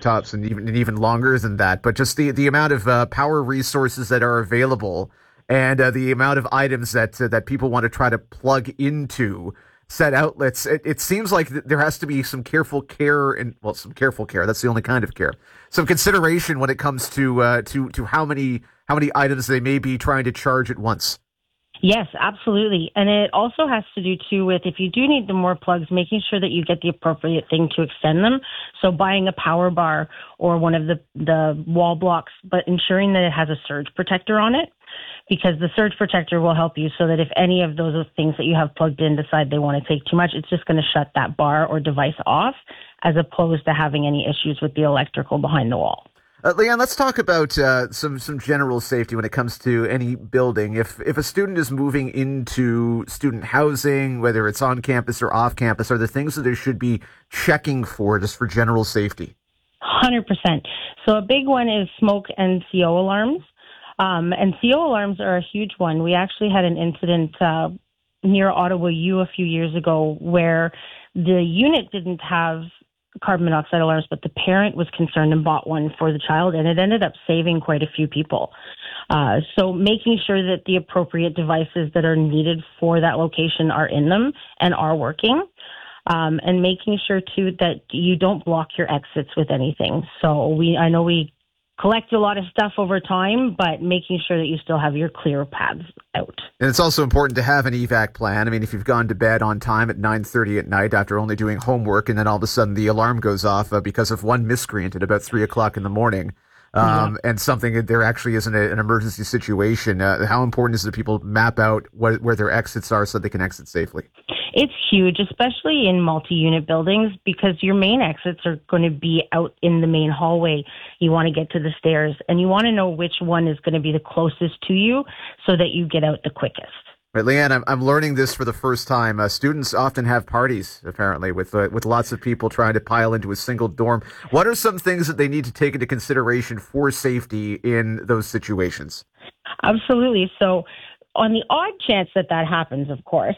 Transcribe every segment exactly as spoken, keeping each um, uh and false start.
laptops and even and even longer than that. But just the the amount of uh, power resources that are available and uh, the amount of items that uh, that people want to try to plug into said outlets, it, it seems like th- there has to be some careful care and well, some careful care. That's the only kind of care. Some consideration when it comes to uh, to to how many how many items they may be trying to charge at once. Yes, absolutely. And it also has to do, too, with if you do need the more plugs, making sure that you get the appropriate thing to extend them. So buying a power bar or one of the, the wall blocks, but ensuring that it has a surge protector on it, because the surge protector will help you so that if any of those things that you have plugged in decide they want to take too much, it's just going to shut that bar or device off, as opposed to having any issues with the electrical behind the wall. Uh, Leanne, let's talk about uh, some some general safety when it comes to any building. If if a student is moving into student housing, whether it's on campus or off campus, are there things that they should be checking for just for general safety? one hundred percent. So a big one is smoke and C O alarms. Um, and C O alarms are a huge one. We actually had an incident uh, near Ottawa U a few years ago where the unit didn't have carbon monoxide alarms, but the parent was concerned and bought one for the child, and it ended up saving quite a few people. Uh, so making sure that the appropriate devices that are needed for that location are in them and are working, um, and making sure too that you don't block your exits with anything. So we, I know we collect a lot of stuff over time, but making sure that you still have your clear paths out. And it's also important to have an evac plan. I mean, if you've gone to bed on time at nine thirty at night after only doing homework, and then all of a sudden the alarm goes off uh, because of one miscreant at about three o'clock in the morning, um, yeah. and something there actually isn't a, an emergency situation, uh, how important is it that people map out what, where their exits are so they can exit safely? It's huge, especially in multi-unit buildings, because your main exits are going to be out in the main hallway. You want to get to the stairs, and you want to know which one is going to be the closest to you so that you get out the quickest. Right, Leanne, I'm, I'm learning this for the first time. Uh, students often have parties, apparently, with uh, with lots of people trying to pile into a single dorm. What are some things that they need to take into consideration for safety in those situations? Absolutely. So on the odd chance that that happens, of course,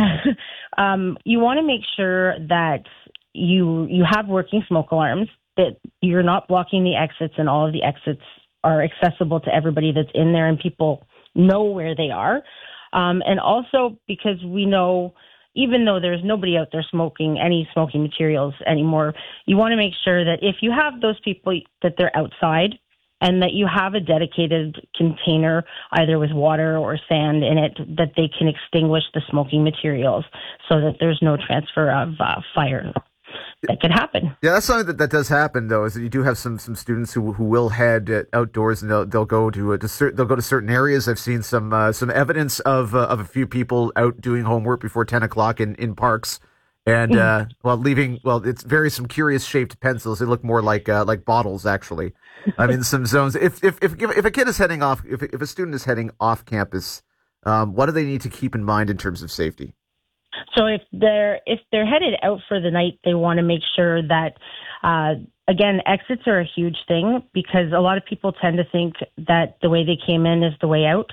um, you want to make sure that you you have working smoke alarms, that you're not blocking the exits, and all of the exits are accessible to everybody that's in there and people know where they are. Um, and also because we know, even though there's nobody out there smoking any smoking materials anymore, you want to make sure that if you have those people, that they're outside, and that you have a dedicated container, either with water or sand in it, that they can extinguish the smoking materials so that there's no transfer of uh, fire that could happen. Yeah, that's something that, that does happen, though, is that you do have some some students who who will head uh, outdoors, and they'll they'll go to, uh, to cer- they'll go to certain areas. I've seen some uh, some evidence of uh, of a few people out doing homework before ten o'clock in, in parks. And, uh, well, leaving, well, it's very some curious shaped pencils. They look more like, uh, like bottles, actually. I'm in some zones. If, if, if, if a kid is heading off, if, if a student is heading off campus, um, what do they need to keep in mind in terms of safety? So if they're, if they're headed out for the night, they want to make sure that, uh, again, exits are a huge thing, because a lot of people tend to think that the way they came in is the way out.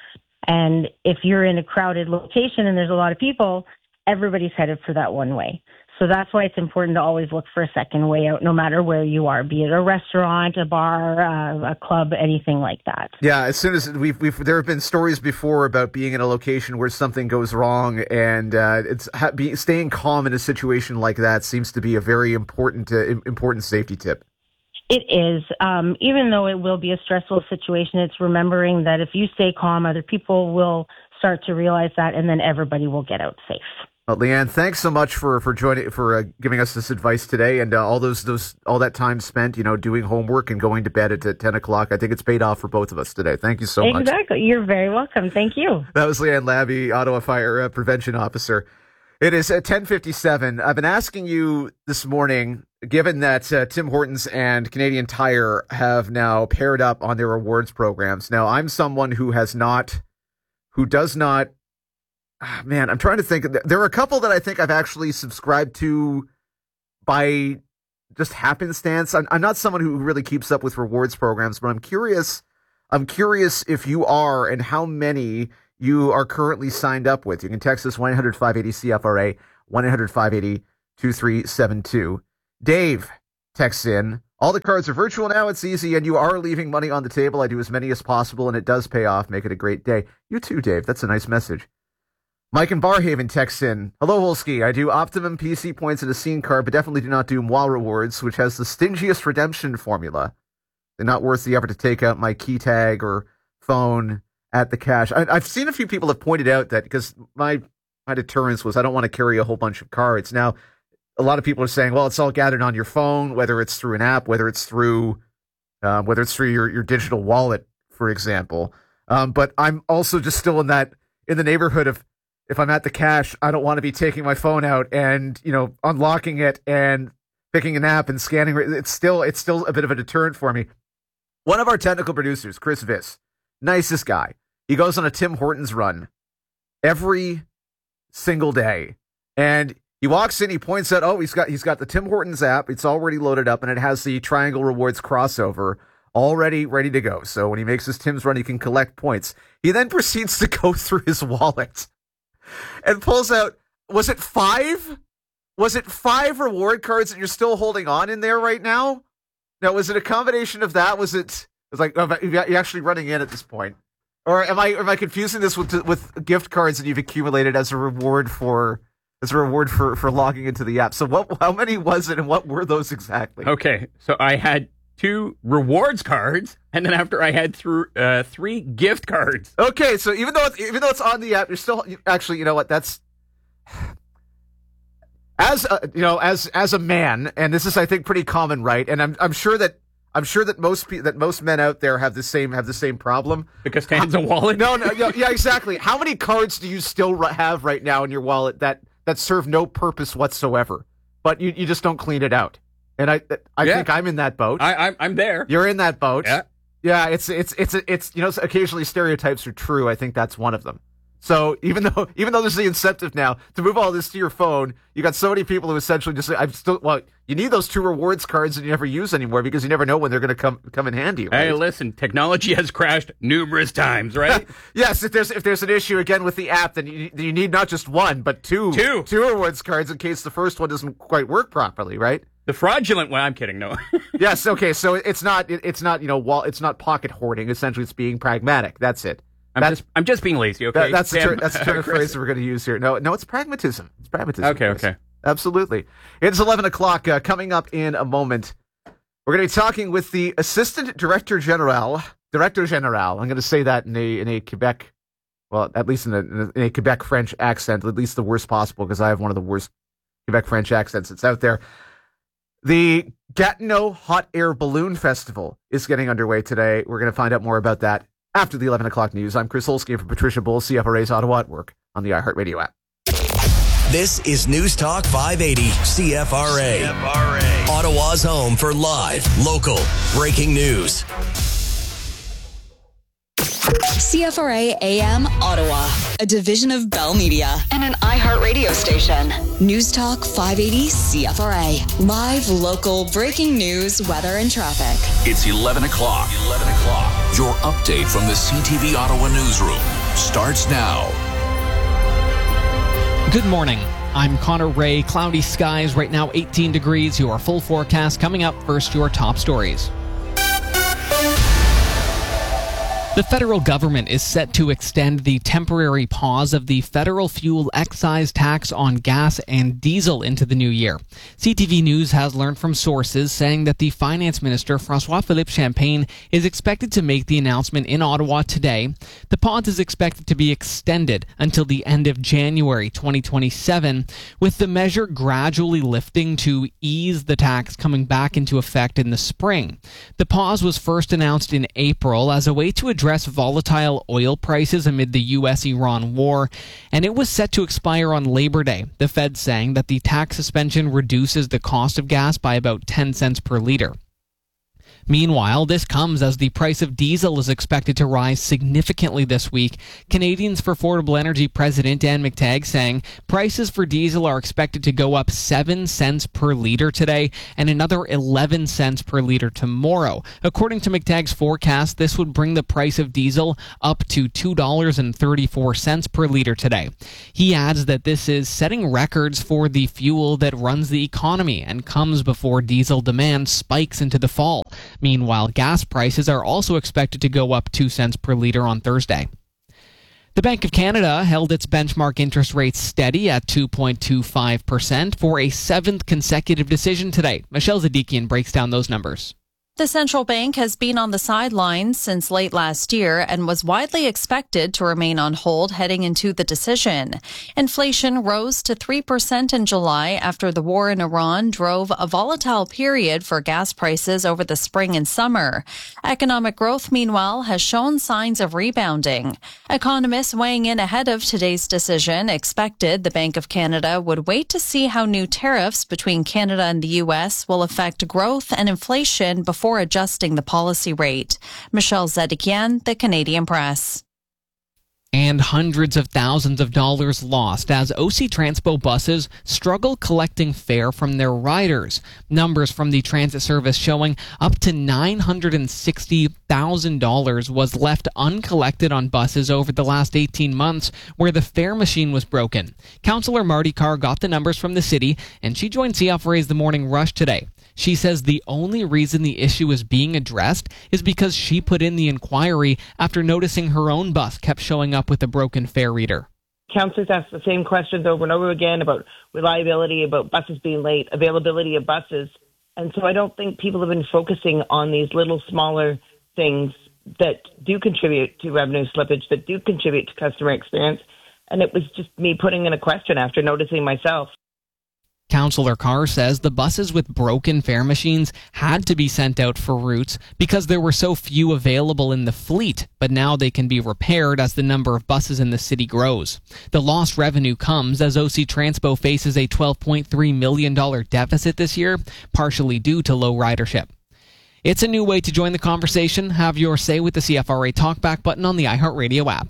And if you're in a crowded location and there's a lot of people, everybody's headed for that one way. So that's why it's important to always look for a second way out, no matter where you are, be it a restaurant, a bar, uh, a club, anything like that. Yeah, as soon as we've, we've, there have been stories before about being in a location where something goes wrong, and uh, it's ha- be, staying calm in a situation like that seems to be a very important, uh, important safety tip. It is. Um, even though it will be a stressful situation, it's remembering that if you stay calm, other people will start to realize that, and then everybody will get out safe. Well, Leanne, thanks so much for for joining for uh, giving us this advice today, and uh, all those those all that time spent, you know, doing homework and going to bed at, at ten o'clock. I think it's paid off for both of us today. Thank you so exactly. much. Exactly. You're very welcome. Thank you. That was Leanne Labby, Ottawa Fire uh, Prevention Officer. It is at ten fifty-seven. I've been asking you this morning, given that uh, Tim Hortons and Canadian Tire have now paired up on their rewards programs. Now, I'm someone who has not, who does not. Man, I'm trying to think. There are a couple that I think I've actually subscribed to by just happenstance. I'm, I'm not someone who really keeps up with rewards programs, but I'm curious. I'm curious if you are, and how many you are currently signed up with. You can text us one eight hundred five eight zero C F R A, one eight hundred five eight zero two three seven two. Dave texts in, All the cards are virtual now. It's easy, and you are leaving money on the table. I do as many as possible, and it does pay off. Make it a great day. You too, Dave. That's a nice message. Mike in Barhaven texts in, hello, Holski. I do Optimum P C points and a scene card, but definitely do not do M W A rewards, which has the stingiest redemption formula. They're not worth the effort to take out my key tag or phone at the cash. I, I've seen a few people have pointed out that because my, my deterrence was I don't want to carry a whole bunch of cards. Now, a lot of people are saying, well, it's all gathered on your phone, whether it's through an app, whether it's through uh, whether it's through your, your digital wallet, for example. Um, but I'm also just still in that in the neighborhood of if I'm at the cash, I don't want to be taking my phone out and, you know, unlocking it and picking an app and scanning. It's still it's still a bit of a deterrent for me. One of our technical producers, Chris Viss, nicest guy. He goes on a Tim Hortons run every single day. And he walks in, he points out, oh, he's got he's got the Tim Hortons app. It's already loaded up, and it has the Triangle Rewards crossover already ready to go. So when he makes his Tim's run, he can collect points. He then proceeds to go through his wallet and pulls out, was it five? Was it five reward cards that you're still holding on in there right now? Now, was it a combination of that? Was it, it was like, oh, you're actually running in at this point? Or am I am I confusing this with with gift cards that you've accumulated as a reward for as a reward for, for logging into the app? So what? How many was it, and what were those exactly? Okay, so I had two rewards cards, and then after I had through uh, three gift cards. Okay, so even though it's, even though it's on the app, you're still actually, you know what? That's as a, you know, as as a man, and this is I think pretty common, right? And I'm I'm sure that. I'm sure that most pe- that most men out there have the same have the same problem because Stan's a wallet. No, no, no, yeah, exactly. How many cards do you still r- have right now in your wallet that, that serve no purpose whatsoever, but you, you just don't clean it out? And I I yeah. think I'm in that boat. I, I'm I'm there. You're in that boat. Yeah, yeah. It's it's it's it's you know occasionally stereotypes are true. I think that's one of them. So even though even though there's the incentive now to move all this to your phone, you got so many people who essentially just say, "I'm still well." You need those two rewards cards that you never use anymore because you never know when they're going to come come in handy. Right? Hey, listen, technology has crashed numerous times, right? Yes, if there's if there's an issue again with the app, then you, you need not just one but two two two rewards cards in case the first one doesn't quite work properly, right? The fraudulent one. I'm kidding. No. Yes. Okay. So it's not it, it's not you know wall it's not pocket hoarding. Essentially, it's being pragmatic. That's it. I'm That's, just I'm just being lazy. Okay, that, that's the Sam, ter- that's the turn of phrase that we're going to use here. No, no, it's pragmatism. It's pragmatism. Okay, Chris. okay, absolutely. It's eleven o'clock. Uh, coming up in a moment, we're going to be talking with the Assistant Director General, Director General. I'm going to say that in a in a Quebec, well, at least in a, in a Quebec French accent, at least the worst possible, because I have one of the worst Quebec French accents that's out there. The Gatineau Hot Air Balloon Festival is getting underway today. We're going to find out more about that after the eleven o'clock news. I'm Chris Holski for Patricia Bull, C F R A's Ottawa at Work on the iHeartRadio app. This is News Talk five eighty C F R A. C F R A. Ottawa's home for live, local, breaking news. C F R A A M Ottawa, a division of Bell Media and an iHeartRadio station. News Talk five eighty C F R A. Live, local, breaking news, weather, and traffic. It's eleven o'clock. eleven o'clock. Your update from the C T V Ottawa newsroom starts now. Good morning. I'm Connor Ray. Cloudy skies right now, eighteen degrees. Your full forecast coming up. First, your top stories. The federal government is set to extend the temporary pause of the federal fuel excise tax on gas and diesel into the new year. C T V News has learned from sources saying that the finance minister, François-Philippe Champagne, is expected to make the announcement in Ottawa today. The pause is expected to be extended until the end of January twenty twenty-seven, with the measure gradually lifting to ease the tax coming back into effect in the spring. The pause was first announced in April as a way to address address volatile oil prices amid the U S Iran war, and it was set to expire on Labor Day, the Fed saying that the tax suspension reduces the cost of gas by about ten cents per liter. Meanwhile, this comes as the price of diesel is expected to rise significantly this week. Canadians for Affordable Energy President Dan McTagg saying prices for diesel are expected to go up seven cents per litre today and another eleven cents per litre tomorrow. According to McTagg's forecast, this would bring the price of diesel up to two dollars and thirty-four cents per litre today. He adds that this is setting records for the fuel that runs the economy and comes before diesel demand spikes into the fall. Meanwhile, gas prices are also expected to go up two cents per litre on Thursday. The Bank of Canada held its benchmark interest rate steady at two point two five percent for a seventh consecutive decision today. Michelle Zadikian breaks down those numbers. The central bank has been on the sidelines since late last year and was widely expected to remain on hold heading into the decision. Inflation rose to three percent in July after the war in Iran drove a volatile period for gas prices over the spring and summer. Economic growth, meanwhile, has shown signs of rebounding. Economists weighing in ahead of today's decision expected the Bank of Canada would wait to see how new tariffs between Canada and the U S will affect growth and inflation before Before adjusting the policy rate. Michelle Zedikian, The Canadian Press. And hundreds of thousands of dollars lost as O C Transpo buses struggle collecting fare from their riders. Numbers from the transit service showing up to nine hundred sixty thousand dollars was left uncollected on buses over the last eighteen months where the fare machine was broken. Councillor Marty Carr got the numbers from the city, and she joined C F R A's The Morning Rush today. She says the only reason the issue is being addressed is because she put in the inquiry after noticing her own bus kept showing up with a broken fare reader. Councillors ask the same questions over and over again about reliability, about buses being late, availability of buses. And so I don't think people have been focusing on these little smaller things that do contribute to revenue slippage, that do contribute to customer experience. And it was just me putting in a question after noticing myself. Councillor Carr says the buses with broken fare machines had to be sent out for routes because there were so few available in the fleet, but now they can be repaired as the number of buses in the city grows. The lost revenue comes as O C Transpo faces a twelve point three million dollars deficit this year, partially due to low ridership. It's a new way to join the conversation. Have your say with the C F R A Talkback button on the iHeartRadio app.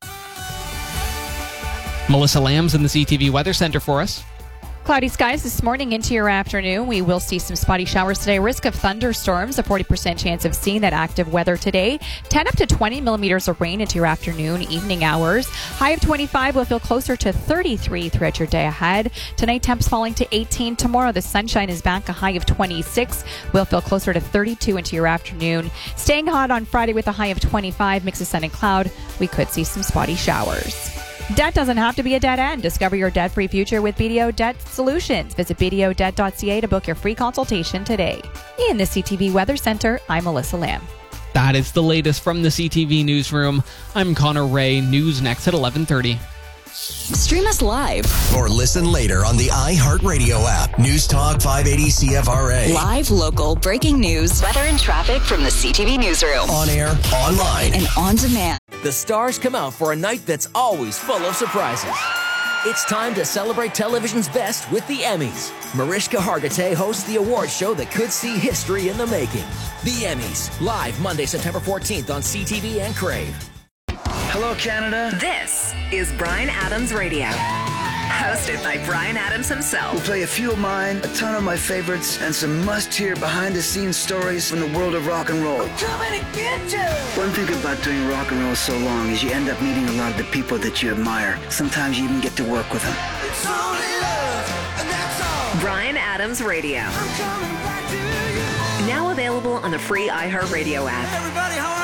Melissa Lamb's in the C T V Weather Center for us. Cloudy skies this morning into your afternoon. We will see some spotty showers today. Risk of thunderstorms, a forty percent chance of seeing that active weather today. ten up to twenty millimeters of rain into your afternoon, evening hours. High of twenty-five will feel closer to thirty-three throughout your day ahead. Tonight, temps falling to eighteen. Tomorrow, the sunshine is back, a high of twenty-six. Will feel closer to thirty-two into your afternoon. Staying hot on Friday with a high of twenty-five. Mix of sun and cloud. We could see some spotty showers. Debt doesn't have to be a dead end. Discover your debt-free future with B D O Debt Solutions. Visit b d o debt dot c a to book your free consultation today. In the C T V Weather Center, I'm Melissa Lamb. That is the latest from the C T V Newsroom. I'm Connor Ray. News next at eleven thirty. Stream us live or listen later on the iHeartRadio app. News Talk five eighty C F R A. Live, local, breaking news, weather and traffic from the C T V Newsroom. On air, online, and on demand. The stars come out for a night that's always full of surprises. It's time to celebrate television's best with the Emmys. Mariska Hargitay hosts the award show that could see history in the making. The Emmys, live Monday, September fourteenth on C T V and Crave. Hello, Canada. This is Bryan Adams Radio. Hosted by Bryan Adams himself. We'll play a few of mine, a ton of my favorites, and some must-hear behind-the-scenes stories from the world of rock and roll. I'm coming to get you! One thing about doing rock and roll so long is you end up meeting a lot of the people that you admire. Sometimes you even get to work with them. It's only love, and that's all. Bryan Adams Radio. I'm coming back to you. Now available on the free iHeartRadio app. Everybody,